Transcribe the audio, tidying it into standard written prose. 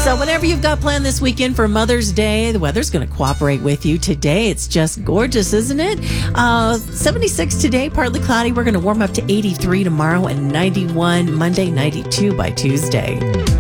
So whatever you've got planned this weekend for Mother's Day, the weather's going to cooperate with you. Today, it's just gorgeous, isn't it? 76 today, partly cloudy. We're going to warm up to 83 tomorrow and 91 Monday, 92 by Tuesday.